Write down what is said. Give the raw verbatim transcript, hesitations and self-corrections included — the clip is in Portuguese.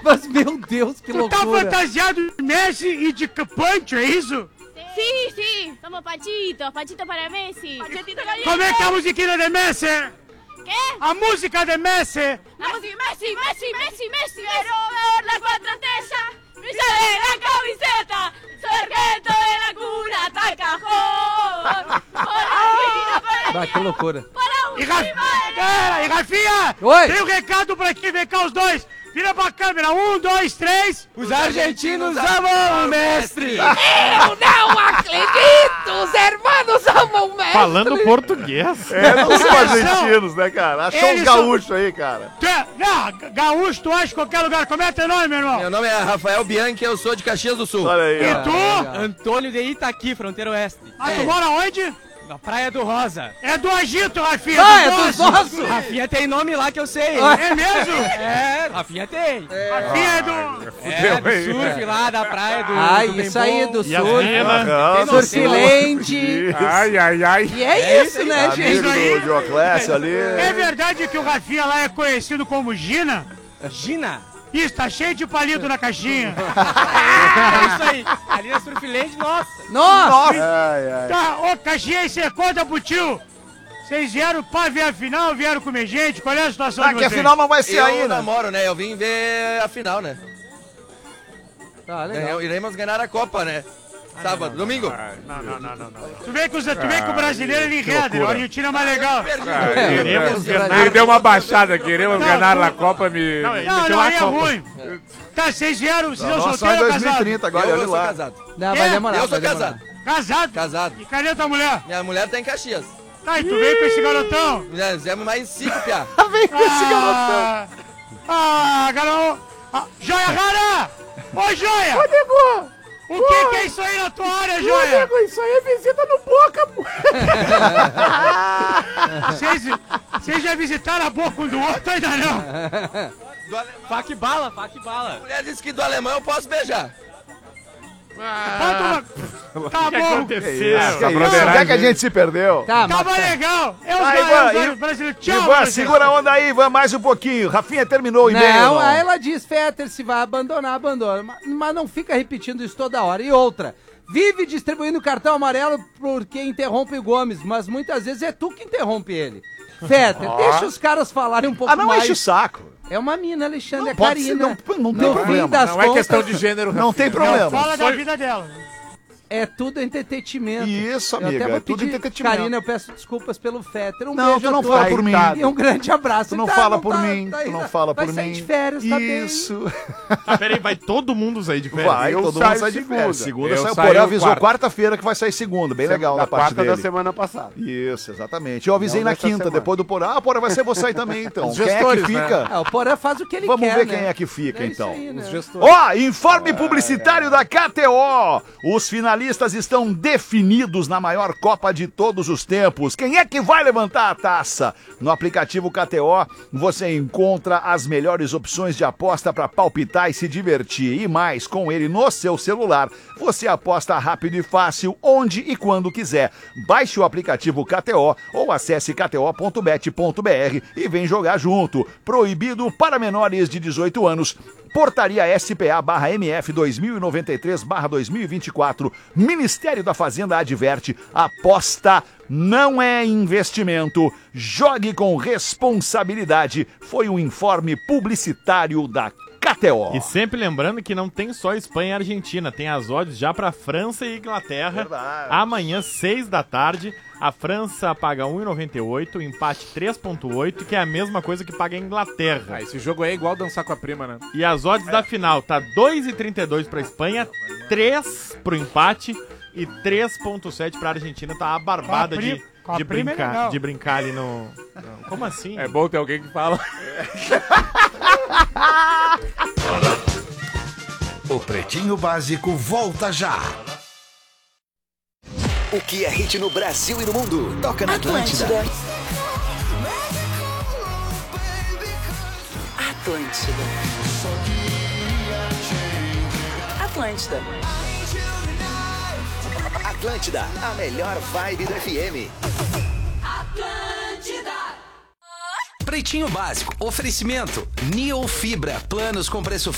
Mas, meu Deus, que Tu loucura. tá fantasiado de Messi e de Pancho, é isso? Sí, sí, somos Pachitos, Pachito para Messi. Pachetito caliente. Como é que é a musiquinha de Messi? ¿Qué? A música de Messi. La música Messi, Messi, Messi, Messi. Quiero ver la cuatro estrellas, brillar en la camiseta, sargento de la cuna, hasta el cajón. Ah, que loucura. E, Ra... é, e Rafinha, Oi. tem um recado pra quem vem cá os dois. Vira pra câmera, um, dois, três. Os argentinos amam o mestre. Eu não acredito! Os hermanos amam o mestre! Falando português. É, não são Atenção. argentinos, né, cara? Achou Eles uns são- gaúchos aí, cara. Tu é, não, gaúcho, tu acha em qualquer lugar. Como é teu nome, meu irmão? Meu nome é Rafael Bianchi, eu sou de Caxias do Sul. Olha aí, E ó. tu? Antônio de Itaqui, fronteira oeste. Ah, tu mora onde? Na Praia do Rosa. É do Agito, Rafinha. Ah, é dos nossos. Rafinha tem nome lá que eu sei. É mesmo? É, Rafinha tem. Rafinha é do... É, do surf lá da praia do Ah, do isso aí, Bembom. do E as surf. minas? Aham, Surfilente. Ai, ai, ai. E é isso, né, Amigo gente? do Dioclésio ali. É verdade que o Rafinha lá é conhecido como Gina? Gina. Isso, tá cheio de palito na caixinha. É isso aí. Ali na Surfilente, nossa. Nossa. Ai, ai. Tá, ô caixinha, aí você conta pro tio. Vocês vieram pra ver a final, vieram comer gente? Qual é a situação Ah, de que vocês? afinal não vai ser Eu aí, né? namoro, né? Eu vim ver a final, né? Tá, legal. Ganhou- Iremos ganhar a Copa, né? Sábado, domingo. Não, não, não, não, não. Tu vem com, os- tu vem com o brasileiro, ele enreda. A Argentina é mais legal. Queremos Ele deu uma baixada, queremos Não, ganhar na Copa, me... Não, ele Não, meteu não, a aí é Copa. ruim. Tá, vocês vieram, vocês são Nós só em solteiros ou dois mil e casados? trinta agora, Eu olha sou lá. casado. Não, vai É, demorar. eu vai sou demorar. casado. Casado? Casado. E cadê tua mulher? Minha mulher tá em Caxias. Tá, e tu veio com esse garotão? Já fizemos mais cinco, piá. Ah, ah, garoto. Ah, joia rara! Ô, Joia! Ô, nego! O que, que é isso aí na tua área, Joia? Isso aí é visita no Boca, pô. Vocês, vocês já visitaram a boca um do outro? Ainda não. Do alemão. Faca e bala, faca e A bala. mulher disse que do alemão eu posso beijar. Bota uma... Tá O que bom. aconteceu? Essa broderagem. Onde é que a gente se perdeu? Tá, mas Tava legal. É os Vai, ga- é Ivan, os brasileiros. Tchau, Ivan, Brasil. segura a onda aí, Ivan, mais um pouquinho. Rafinha terminou o e-mail. Não, não? aí ela diz, Fetter, se vai abandonar, abandona. Mas, mas não fica repetindo isso toda hora. E outra, vive distribuindo cartão amarelo porque interrompe o Gomes, mas muitas vezes é tu que interrompe ele. Fetter, deixa os caras falarem um pouco Ah, não mais. enche o saco. É uma mina, Alexandre, Não é pode ser, Karina. não- não tem no problema. fim das Não é contas, questão de gênero, Não tem Não, problema. fala da vida dela. é tudo entretenimento. Isso, Eu amiga, até vou é tudo pedir, entretenimento. Karina, eu peço desculpas pelo Fetter. Um Não, beijo tu a não todos. fala por mim. E um grande abraço. Tu não Tá, fala por tá- mim, tá tu aí, não né? fala Vai por sair mim. de férias, tá bem. Isso. Ah, peraí, vai todo mundo sair de férias? Vai, Eu todo mundo saio sai de segunda. férias. Segunda Eu saiu, o saio Porã avisou quarta. quarta-feira que vai sair segunda. Bem legal Na da parte quarta dele. da semana passada. Isso, exatamente. Eu avisei Não na dessa quinta, semana. depois do Porã. Ah, Porã, vai ser você aí também, então. Os Quem é que gestores, fica? Ah, o Porã faz o que ele Vamos quer, ver né? quem é que fica, É isso então. aí, né? Ó, informe publicitário da K T O. Os finalistas estão definidos na maior Copa de todos os tempos. Quem é que vai levantar a taça? No aplicativo K T O, você encontra as melhores opções de aposta para palpitar e se divertir. E mais, com ele no seu celular, você aposta rápido e fácil, onde e quando quiser. Baixe o aplicativo K T O ou acesse k t o ponto bet ponto b r e vem jogar junto. Proibido para menores de dezoito anos. Portaria S P A barra M F dois mil e noventa e três barra dois mil e vinte e quatro. Ministério da Fazenda adverte: aposta não é investimento. Jogue com responsabilidade. Foi um informe publicitário da K T O. E sempre lembrando que não tem só Espanha e Argentina, tem as odds já para França e Inglaterra. Verdade. Amanhã, seis da tarde, a França paga um e noventa e oito, o empate três ponto oito, que é a mesma coisa que paga a Inglaterra. Ah, esse jogo aí é igual dançar com a prima, né? E as odds da final tá dois e trinta e dois para Espanha, três pro empate e três ponto sete para Argentina. Tá a barbada Com a pri- de, com a de, prima é brincar, legal. de brincar ali no... no- Como assim? É bom ter alguém que fala. O Pretinho Básico volta já. O que é hit no Brasil e no mundo? Toca na Atlântida. Atlântida. Atlântida. Atlântida, a melhor vibe do F M. Pretinho Básico, oferecimento Neo Fibra, planos com preço